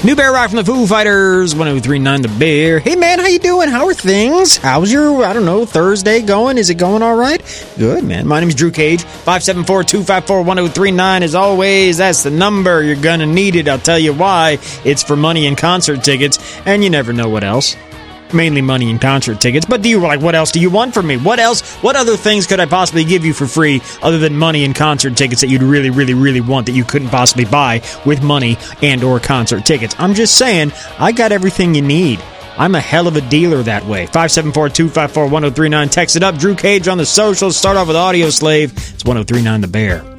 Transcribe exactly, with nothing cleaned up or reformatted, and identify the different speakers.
Speaker 1: New Bear Rock from the Foo Fighters, one oh three point nine The Bear. Hey man, how you doing? How are things? How's your, I don't know, Thursday going? Is it going all right? Good, man. My name's Drew Cage. five seven four, two five four, one oh three nine. As always, that's the number. You're gonna need it. I'll tell you why. It's for money and concert tickets, and you never know what else. Mainly money and concert tickets. But do you, like, what else do you want from me? What else, what other things could I possibly give you for free other than money and concert tickets that you'd really, really, really want that you couldn't possibly buy with money and or concert tickets? I'm just saying, I got everything you need. I'm a hell of a dealer that way. five seven four, two five four, one oh three nine. Text it up. Drew Cage on the socials. Start off with Audio Slave. It's one oh three point nine The Bear.